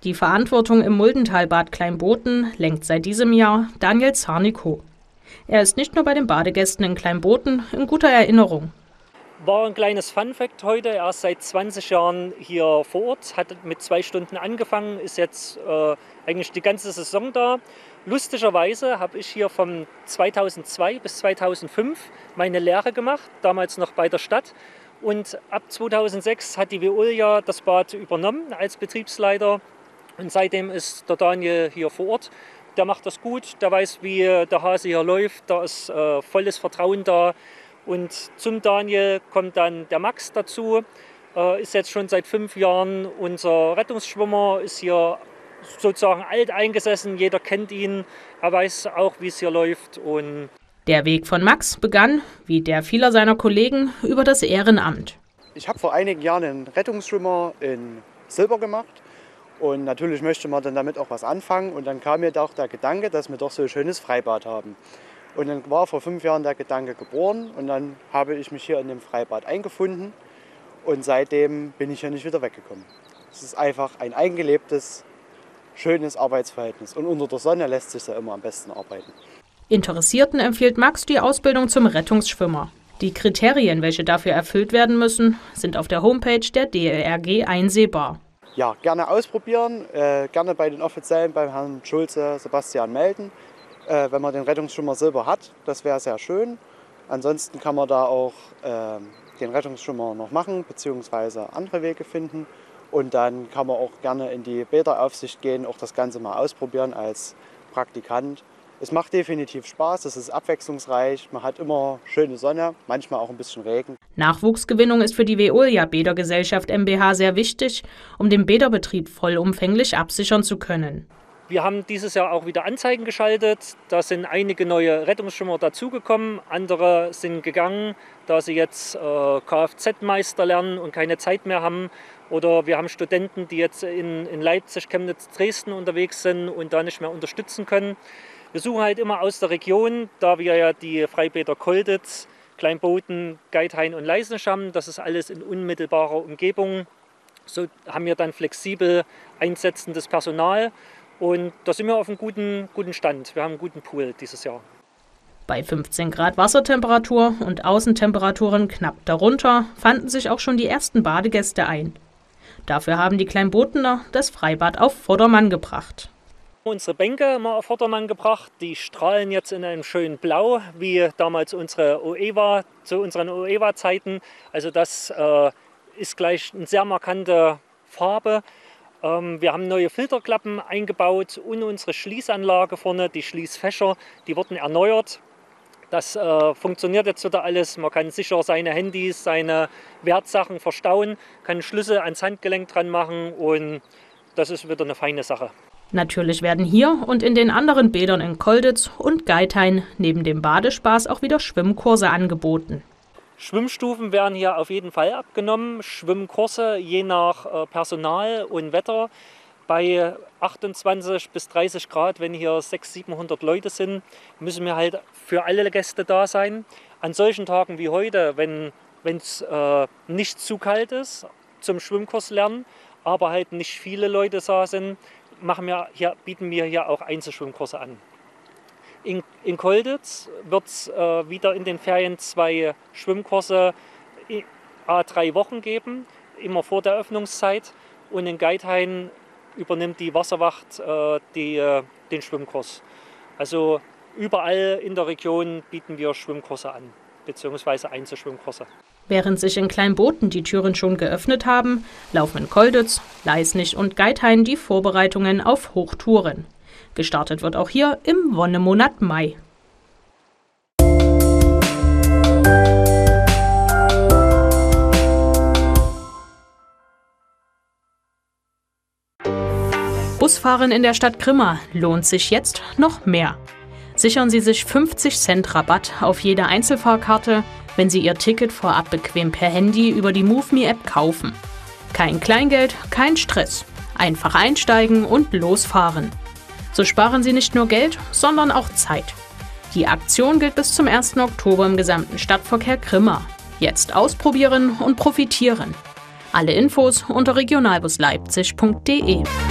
Die Verantwortung im Muldentalbad Kleinboten lenkt seit diesem Jahr Daniel Zarnikow. Er ist nicht nur bei den Badegästen in Kleinboten in guter Erinnerung. War ein kleines Funfact heute, erst seit 20 Jahren hier vor Ort, hat mit 2 Stunden angefangen, ist jetzt eigentlich die ganze Saison da. Lustigerweise habe ich hier von 2002 bis 2005 meine Lehre gemacht, damals noch bei der Stadt. Und ab 2006 hat die Veolia das Bad übernommen als Betriebsleiter. Und seitdem ist der Daniel hier vor Ort. Der macht das gut, der weiß, wie der Hase hier läuft, da ist volles Vertrauen da. Und zum Daniel kommt dann der Max dazu, ist jetzt schon seit 5 Jahren unser Rettungsschwimmer, ist hier sozusagen alt eingesessen, jeder kennt ihn, er weiß auch, wie es hier läuft. Und der Weg von Max begann, wie der vieler seiner Kollegen, über das Ehrenamt. Ich habe vor einigen Jahren einen Rettungsschwimmer in Silber gemacht und natürlich möchte man dann damit auch was anfangen. Und dann kam mir doch der Gedanke, dass wir doch so ein schönes Freibad haben. Und dann war vor 5 Jahren der Gedanke geboren und dann habe ich mich hier in dem Freibad eingefunden und seitdem bin ich hier nicht wieder weggekommen. Es ist einfach ein eingelebtes, schönes Arbeitsverhältnis und unter der Sonne lässt sich ja immer am besten arbeiten. Interessierten empfiehlt Max die Ausbildung zum Rettungsschwimmer. Die Kriterien, welche dafür erfüllt werden müssen, sind auf der Homepage der DLRG einsehbar. Ja, gerne ausprobieren, gerne bei den Offiziellen, beim Herrn Schulze, Sebastian melden. Wenn man den Rettungsschwimmer Silber hat, das wäre sehr schön. Ansonsten kann man da auch den Rettungsschwimmer noch machen, beziehungsweise andere Wege finden. Und dann kann man auch gerne in die Bäderaufsicht gehen, auch das Ganze mal ausprobieren als Praktikant. Es macht definitiv Spaß, es ist abwechslungsreich, man hat immer schöne Sonne, manchmal auch ein bisschen Regen. Nachwuchsgewinnung ist für die Veolia Bädergesellschaft mbH sehr wichtig, um den Bäderbetrieb vollumfänglich absichern zu können. Wir haben dieses Jahr auch wieder Anzeigen geschaltet. Da sind einige neue Rettungsschwimmer dazugekommen. Andere sind gegangen, da sie jetzt Kfz-Meister lernen und keine Zeit mehr haben. Oder wir haben Studenten, die jetzt in Leipzig, Chemnitz, Dresden unterwegs sind und da nicht mehr unterstützen können. Wir suchen halt immer aus der Region, da wir ja die Freibäder Kolditz, Kleinboten, Geithain und Leisnig haben. Das ist alles in unmittelbarer Umgebung. So haben wir dann flexibel einsetzendes Personal. Und da sind wir auf einem guten Stand. Wir haben einen guten Pool dieses Jahr. Bei 15 Grad Wassertemperatur und Außentemperaturen knapp darunter fanden sich auch schon die ersten Badegäste ein. Dafür haben die Kleinbotener das Freibad auf Vordermann gebracht. Unsere Bänke mal auf Vordermann gebracht, die strahlen jetzt in einem schönen Blau, wie damals unsere OEWA, zu unseren OEWA-Zeiten. Also das ist gleich eine sehr markante Farbe. Wir haben neue Filterklappen eingebaut und unsere Schließanlage vorne, die Schließfächer, die wurden erneuert. Das funktioniert jetzt wieder alles. Man kann sicher seine Handys, seine Wertsachen verstauen, kann Schlüssel ans Handgelenk dran machen und das ist wieder eine feine Sache. Natürlich werden hier und in den anderen Bädern in Kolditz und Geithain neben dem Badespaß auch wieder Schwimmkurse angeboten. Schwimmstufen werden hier auf jeden Fall abgenommen, Schwimmkurse je nach Personal und Wetter. Bei 28 bis 30 Grad, wenn hier 600, 700 Leute sind, müssen wir halt für alle Gäste da sein. An solchen Tagen wie heute, wenn es nicht zu kalt ist, zum Schwimmkurs lernen, aber halt nicht viele Leute da sind, bieten wir hier auch Einzelschwimmkurse an. In Kolditz wird es wieder in den Ferien 2 Schwimmkurse à3 Wochen geben, immer vor der Öffnungszeit. Und in Geithain übernimmt die Wasserwacht den Schwimmkurs. Also überall in der Region bieten wir Schwimmkurse an, beziehungsweise Einzelschwimmkurse. Während sich in Kleinboten die Türen schon geöffnet haben, laufen in Kolditz, Leisnig und Geithain die Vorbereitungen auf Hochtouren. Gestartet wird auch hier im Wonnemonat Mai. Busfahren in der Stadt Grimma lohnt sich jetzt noch mehr. Sichern Sie sich 50 Cent Rabatt auf jede Einzelfahrkarte, wenn Sie Ihr Ticket vorab bequem per Handy über die MoveMe-App kaufen. Kein Kleingeld, kein Stress. Einfach einsteigen und losfahren. So sparen Sie nicht nur Geld, sondern auch Zeit. Die Aktion gilt bis zum 1. Oktober im gesamten Stadtverkehr Grimma. Jetzt ausprobieren und profitieren. Alle Infos unter regionalbusleipzig.de.